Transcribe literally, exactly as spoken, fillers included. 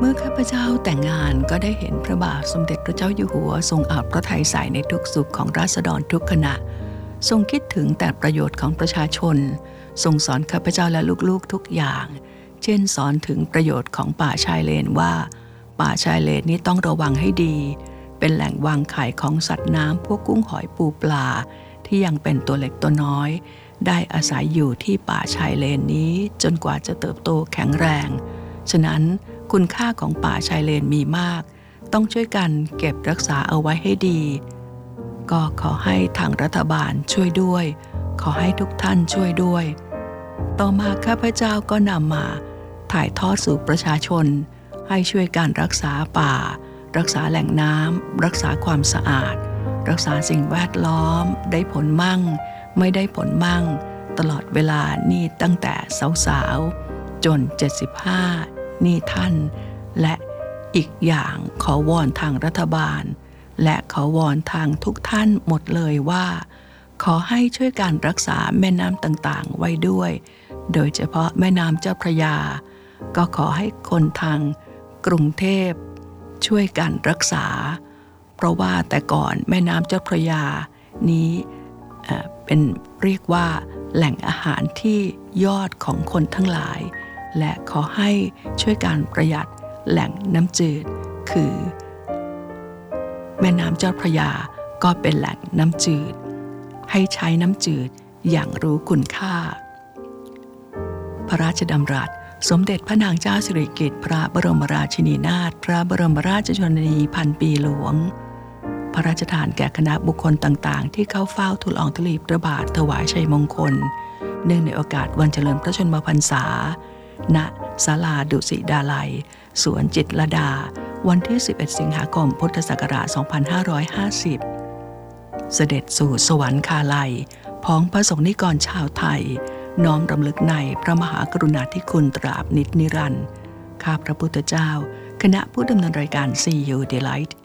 เมื่อข้าพเจ้าแต่งงานก็ได้เห็นพระบาทสมเด็จพระเจ้าอยู่หัวทรงอาบพระทัยใส่ในทุกสุขของราษฎรทุกขณะทรงคิดถึงแต่ประโยชน์ของประชาชนทรงสอนข้าพเจ้าและลูกๆทุกอย่างเช่นสอนถึงประโยชน์ของป่าชายเลนว่าป่าชายเลนนี้ต้องระวังให้ดีเป็นแหล่งวางไข่ของสัตว์น้ำพวกกุ้งหอยปูปลาที่ยังเป็นตัวเล็กตัวน้อยได้อาศัยอยู่ที่ป่าชายเลนนี้จนกว่าจะเติบโตแข็งแรงฉะนั้นคุณค่าของป่าชายเลนมีมากต้องช่วยกันเก็บรักษาเอาไว้ให้ดีก็ขอให้ทางรัฐบาลช่วยด้วยขอให้ทุกท่านช่วยด้วยต่อมาข้าพเจ้าก็นำมาถ่ายทอดสู่ประชาชนให้ช่วยกันรักษาป่ารักษาแหล่งน้ำรักษาความสะอาดรักษาสิ่งแวดล้อมได้ผลมั่งไม่ได้ผลมั่งตลอดเวลานี่ตั้งแต่สาวๆจนเจ็ดสิบห้านี่ท่านและอีกอย่างขอวอนทางรัฐบาลและขอวอนทางทุกท่านหมดเลยว่าขอให้ช่วยการรักษาแม่น้ำต่างๆไว้ด้วยโดยเฉพาะแม่น้ำเจ้าพระยาก็ขอให้คนทางกรุงเทพช่วยกันรักษาเพราะว่าแต่ก่อนแม่น้ำเจ้าพระยานี้เอ่อเป็นเรียกว่าแหล่งอาหารที่ยอดของคนทั้งหลายและขอให้ช่วยการประหยัดแหล่งน้ำจืดคือแม่น้ำเจ้าพระยาก็เป็นแหล่งน้ำจืดให้ใช้น้ำจืดอย่างรู้คุณค่าพระราชดำรัสสมเด็จพระนางเจ้าสิริกิติ์พระบรมราชินีนาถพระบรมราชชนนีพันปีหลวงพระราชทานแก่คณะบุคคลต่างๆที่เข้าเฝ้าทูลอองธุลีพระบาทถวายชัยมงคลเนื่องในโอกาสวันเฉลิมพระชนมพรรษาณศาลาดุสิดาลัยสวนจิตรลดาวันที่สิบเอ็ดสิงหาคมพุทธศักราชสองพันห้าร้อยห้าสิบเสด็จสู่สวรรคาลัยพ้องพระสงฆ์นิกรชาวไทยน้อมรำลึกในพระมหากรุณาธิคุณตราบนิจนิรันดร์ข้าพระพุทธเจ้าคณะผู้ดำเนินรายการ ซี ยู Delight